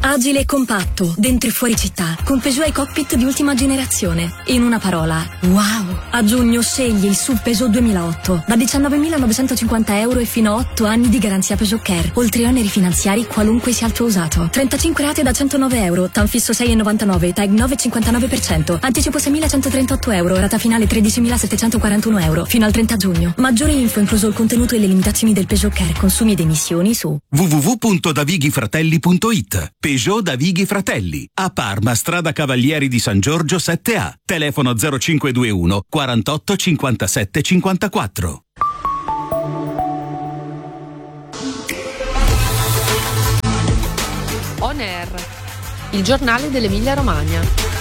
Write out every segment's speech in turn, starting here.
Agile e compatto, dentro e fuori città, con Peugeot e cockpit di ultima generazione. In una parola, wow! A giugno scegli il SUV Peugeot 2008, da 19.950 euro e fino a 8 anni di garanzia Peugeot Care, oltre oneri finanziari qualunque sia il tuo usato. 35 rate da 109 euro, TAN fisso 6,99, TAG 9,59%, anticipo 6.138 euro, rata finale 13.741 euro, fino al 30 giugno. Maggiori info, incluso il contenuto e le limitazioni del Peugeot Care, consumi ed emissioni su www.davighifratelli.it. Peugeot Davighi Fratelli, a Parma, strada Cavalieri di San Giorgio 7A, telefono 0521 48 57 54. On Air, il giornale dell'Emilia Romagna.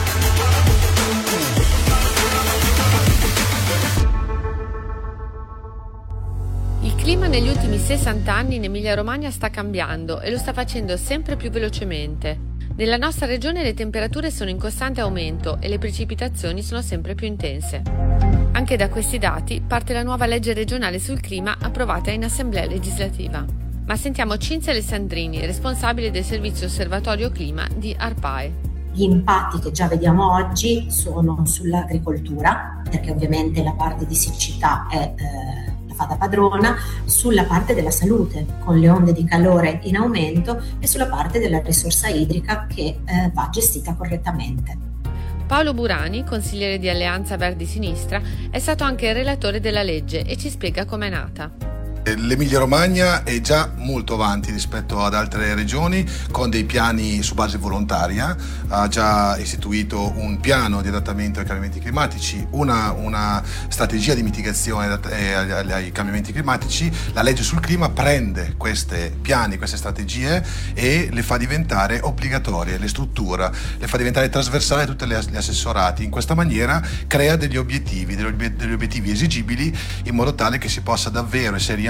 Il clima negli ultimi 60 anni in Emilia-Romagna sta cambiando e lo sta facendo sempre più velocemente. Nella nostra regione le temperature sono in costante aumento e le precipitazioni sono sempre più intense. Anche da questi dati parte la nuova legge regionale sul clima approvata in Assemblea legislativa. Ma sentiamo Cinzia Alessandrini, responsabile del servizio osservatorio clima di ARPAE. Gli impatti che già vediamo oggi sono sull'agricoltura, perché ovviamente la parte di siccità fa da padrona, sulla parte della salute con le onde di calore in aumento e sulla parte della risorsa idrica che va gestita correttamente. Paolo Burani, consigliere di Alleanza Verdi Sinistra, è stato anche il relatore della legge e ci spiega com'è nata. L'Emilia Romagna è già molto avanti rispetto ad altre regioni con dei piani su base volontaria, ha già istituito un piano di adattamento ai cambiamenti climatici, una strategia di mitigazione ai cambiamenti climatici. La legge sul clima prende questi piani, queste strategie e le fa diventare obbligatorie, le struttura, le fa diventare trasversali a tutte le assessorati. In questa maniera crea degli obiettivi esigibili in modo tale che si possa davvero e seriamente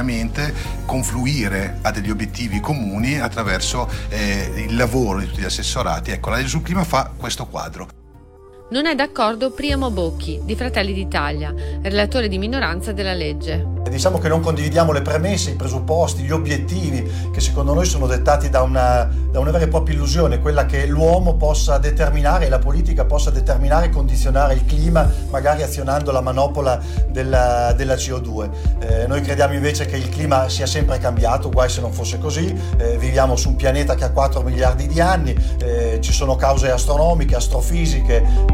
confluire a degli obiettivi comuni attraverso il lavoro di tutti gli assessorati. Ecco, la legge sul clima fa questo quadro. Non è d'accordo Priamo Bocchi, di Fratelli d'Italia, relatore di minoranza della legge. Diciamo che non condividiamo le premesse, i presupposti, gli obiettivi che secondo noi sono dettati da una vera e propria illusione, quella che l'uomo possa determinare e la politica possa determinare e condizionare il clima, magari azionando la manopola della CO2. Noi crediamo invece che il clima sia sempre cambiato, guai se non fosse così. Viviamo su un pianeta che ha 4 miliardi di anni, ci sono cause astronomiche, astrofisiche.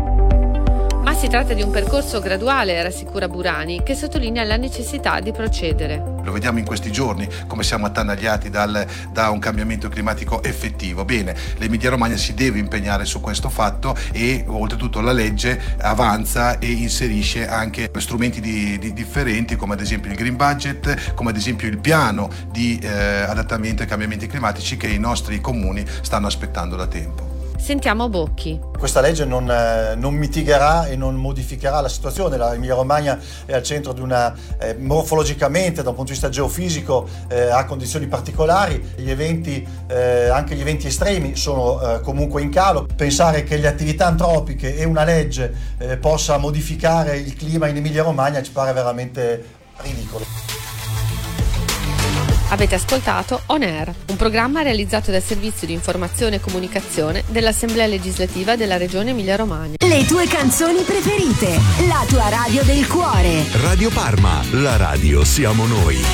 Ma si tratta di un percorso graduale, rassicura Burani, che sottolinea la necessità di procedere. Lo vediamo in questi giorni come siamo attanagliati da un cambiamento climatico effettivo. Bene, l'Emilia Romagna si deve impegnare su questo fatto e oltretutto la legge avanza e inserisce anche strumenti differenti, come ad esempio il Green Budget, come ad esempio il piano di adattamento ai cambiamenti climatici che i nostri comuni stanno aspettando da tempo. Sentiamo Bocchi. Questa legge non mitigherà e non modificherà la situazione. L'Emilia Romagna è al centro di una morfologicamente, da un punto di vista geofisico, ha condizioni particolari. Gli eventi, anche gli eventi estremi, sono comunque in calo. Pensare che le attività antropiche e una legge possa modificare il clima in Emilia Romagna ci pare veramente ridicolo. Avete ascoltato On Air, un programma realizzato dal Servizio di Informazione e Comunicazione dell'Assemblea Legislativa della Regione Emilia-Romagna. Le tue canzoni preferite, la tua radio del cuore. Radio Parma, la radio siamo noi.